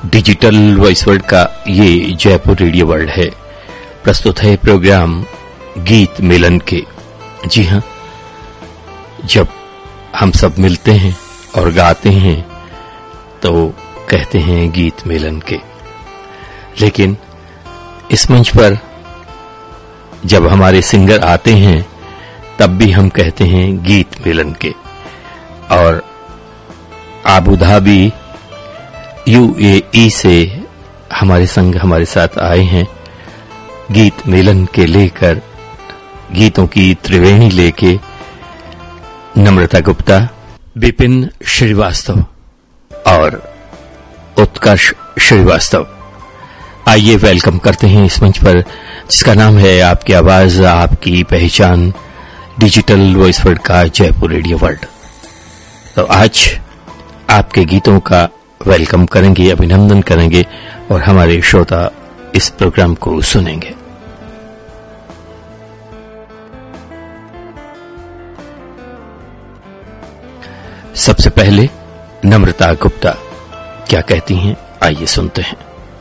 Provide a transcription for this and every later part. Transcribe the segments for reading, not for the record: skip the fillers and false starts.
Digital voice world का ये Jaipur radio world है। प्रस्तुत है प्रोग्राम गीत मिलन के। जी हां, जब हम सब मिलते हैं और गाते हैं तो कहते हैं गीत मिलन के, लेकिन इस मंच पर जब हमारे सिंगर आते हैं तब भी हम कहते हैं गीत मिलन के। और आबू धाबी UAE से हमारे संग हमारे साथ आए हैं गीत मिलन के लेकर, गीतों की त्रिवेणी लेके नम्रता गुप्ता, विपिन श्रीवास्तव और उत्कर्ष श्रीवास्तव। आइए वेलकम करते हैं इस मंच पर, जिसका नाम है आपकी आवाज आपकी पहचान, डिजिटल वॉइस वर्ल्ड का जयपुर रेडियो वर्ल्ड। तो आज आपके गीतों का वेलकम करेंगे, अभिनंदन करेंगे और हमारे श्रोता इस प्रोग्राम को सुनेंगे। सबसे पहले नम्रता गुप्ता क्या कहती हैं, आइए सुनते हैं।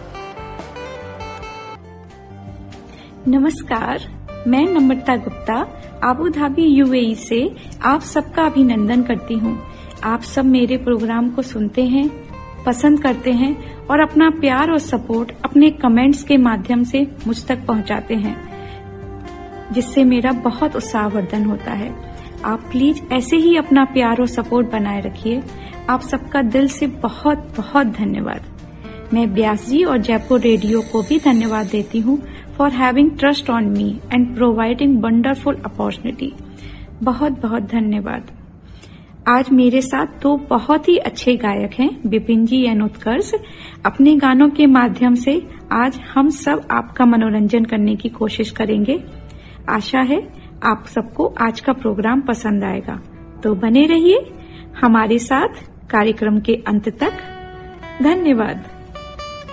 नमस्कार, मैं नम्रता गुप्ता आबू धाबी UAE से आप सबका अभिनंदन करती हूँ। आप सब मेरे प्रोग्राम को सुनते हैं, पसंद करते हैं और अपना प्यार और सपोर्ट अपने कमेंट्स के माध्यम से मुझ तक पहुँचाते हैं, जिससे मेरा बहुत उत्साहवर्धन होता है। आप प्लीज ऐसे ही अपना प्यार और सपोर्ट बनाए रखिए। आप सबका दिल से बहुत बहुत धन्यवाद। मैं व्यास जी और जयपुर रेडियो को भी धन्यवाद देती हूँ for having trust on me and providing wonderful opportunity. बहुत बहुत धन्यवाद। आज मेरे साथ दो बहुत ही अच्छे गायक हैं, विपिन जी एंड उत्कर्ष। अपने गानों के माध्यम से आज हम सब आपका मनोरंजन करने की कोशिश करेंगे। आशा है आप सबको आज का प्रोग्राम पसंद आएगा, तो बने रहिए हमारे साथ कार्यक्रम के अंत तक। धन्यवाद।